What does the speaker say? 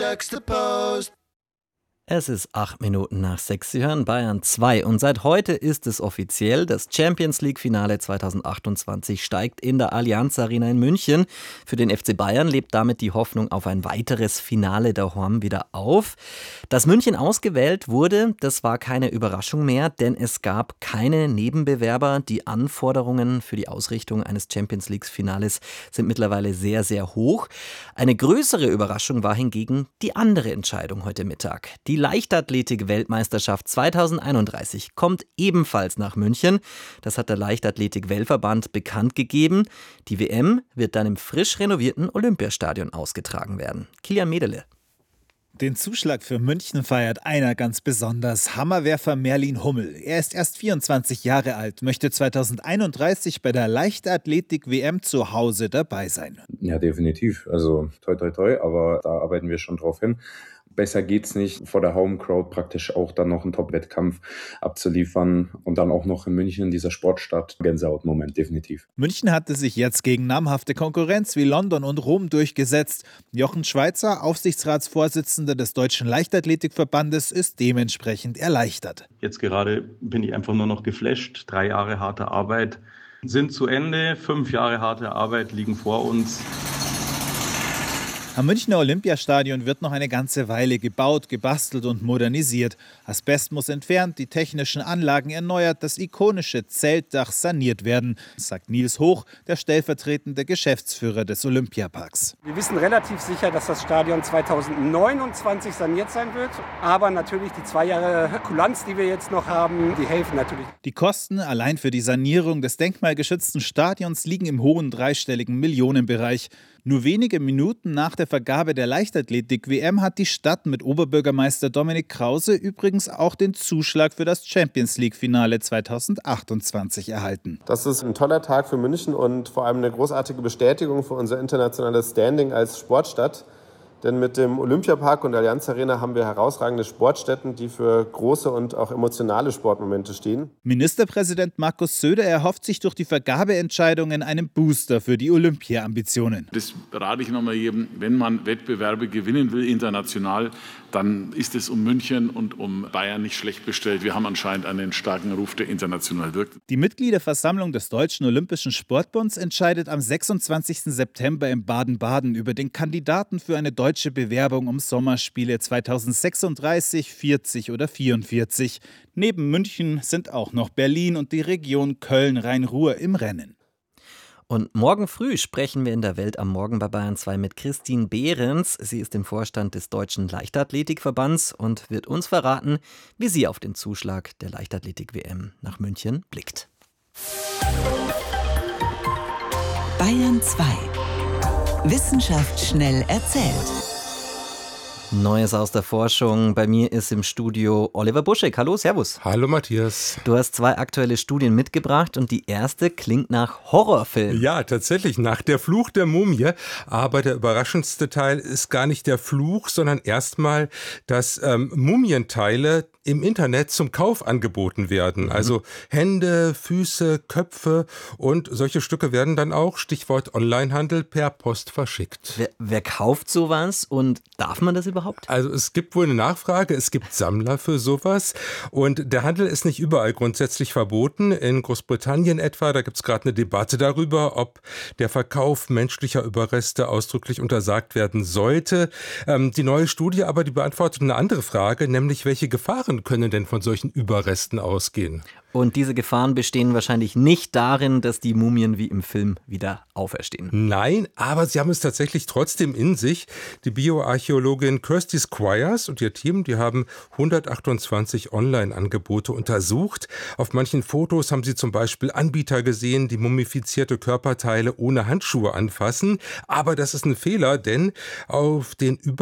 Juxtaposed. Es ist 6:08. Sie hören Bayern 2 und seit heute ist es offiziell, das Champions-League-Finale 2028 steigt in der Allianz Arena in München. Für den FC Bayern lebt damit die Hoffnung auf ein weiteres Finale daheim wieder auf. Dass München ausgewählt wurde, das war keine Überraschung mehr, denn es gab keine Nebenbewerber. Die Anforderungen für die Ausrichtung eines Champions-League-Finales sind mittlerweile sehr, sehr hoch. Eine größere Überraschung war hingegen die andere Entscheidung heute Mittag. Die Leichtathletik-Weltmeisterschaft 2031 kommt ebenfalls nach München. Das hat der Leichtathletik-Weltverband bekannt gegeben. Die WM wird dann im frisch renovierten Olympiastadion ausgetragen werden. Kilian Medele. Den Zuschlag für München feiert einer ganz besonders, Hammerwerfer Merlin Hummel. Er ist erst 24 Jahre alt, möchte 2031 bei der Leichtathletik-WM zu Hause dabei sein. Ja, definitiv. Also toi toi toi, aber da arbeiten wir schon drauf hin. Besser geht's nicht, vor der Home-Crowd praktisch auch dann noch einen Top-Wettkampf abzuliefern und dann auch noch in München, dieser Sportstadt. Gänsehaut-Moment, definitiv. München hatte sich jetzt gegen namhafte Konkurrenz wie London und Rom durchgesetzt. Jochen Schweizer, Aufsichtsratsvorsitzender des Deutschen Leichtathletikverbandes, ist dementsprechend erleichtert. Jetzt gerade bin ich einfach nur noch geflasht. 3 Jahre harte Arbeit sind zu Ende, 5 Jahre harte Arbeit liegen vor uns. Am Münchner Olympiastadion wird noch eine ganze Weile gebaut, gebastelt und modernisiert. Asbest muss entfernt, die technischen Anlagen erneuert, das ikonische Zeltdach saniert werden, sagt Nils Hoch, der stellvertretende Geschäftsführer des Olympiaparks. Wir wissen relativ sicher, dass das Stadion 2029 saniert sein wird. Aber natürlich die 2 Jahre Kulanz, die wir jetzt noch haben, die helfen natürlich. Die Kosten allein für die Sanierung des denkmalgeschützten Stadions liegen im hohen dreistelligen Millionenbereich. Nur wenige Minuten nach der Vergabe der Leichtathletik-WM hat die Stadt mit Oberbürgermeister Dominik Krause übrigens auch den Zuschlag für das Champions-League-Finale 2028 erhalten. Das ist ein toller Tag für München und vor allem eine großartige Bestätigung für unser internationales Standing als Sportstadt. Denn mit dem Olympiapark und der Allianz Arena haben wir herausragende Sportstätten, die für große und auch emotionale Sportmomente stehen. Ministerpräsident Markus Söder erhofft sich durch die Vergabeentscheidungen einen Booster für die Olympia-Ambitionen. Das rate ich nochmal jedem, wenn man Wettbewerbe gewinnen will international, dann ist es um München und um Bayern nicht schlecht bestellt. Wir haben anscheinend einen starken Ruf, der international wirkt. Die Mitgliederversammlung des Deutschen Olympischen Sportbunds entscheidet am 26. September in Baden-Baden über den Kandidaten für eine deutsche Bewerbung um Sommerspiele 2036, 40 oder 44. Neben München sind auch noch Berlin und die Region Köln-Rhein-Ruhr im Rennen. Und morgen früh sprechen wir in der Welt am Morgen bei Bayern 2 mit Christine Behrens. Sie ist im Vorstand des Deutschen Leichtathletikverbands und wird uns verraten, wie sie auf den Zuschlag der Leichtathletik-WM nach München blickt. Bayern 2. Wissenschaft schnell erzählt. Neues aus der Forschung. Bei mir ist im Studio Oliver Buschek. Hallo, servus. Hallo Matthias. Du hast 2 aktuelle Studien mitgebracht und die erste klingt nach Horrorfilm. Ja, tatsächlich nach Der Fluch der Mumie. Aber der überraschendste Teil ist gar nicht der Fluch, sondern erstmal, dass Mumienteile im Internet zum Kauf angeboten werden. Also Hände, Füße, Köpfe und solche Stücke werden dann auch, Stichwort Onlinehandel, per Post verschickt. Wer kauft sowas und darf man das überhaupt? Also es gibt wohl eine Nachfrage, es gibt Sammler für sowas und der Handel ist nicht überall grundsätzlich verboten. In Großbritannien etwa, da gibt es gerade eine Debatte darüber, ob der Verkauf menschlicher Überreste ausdrücklich untersagt werden sollte. Die neue Studie aber, die beantwortet eine andere Frage, nämlich welche Gefahren können denn von solchen Überresten ausgehen? Und diese Gefahren bestehen wahrscheinlich nicht darin, dass die Mumien wie im Film wieder auferstehen. Nein, aber sie haben es tatsächlich trotzdem in sich. Die Bioarchäologin Kirsty Squires und ihr Team, die haben 128 Online-Angebote untersucht. Auf manchen Fotos haben sie zum Beispiel Anbieter gesehen, die mumifizierte Körperteile ohne Handschuhe anfassen. Aber das ist ein Fehler, denn auf den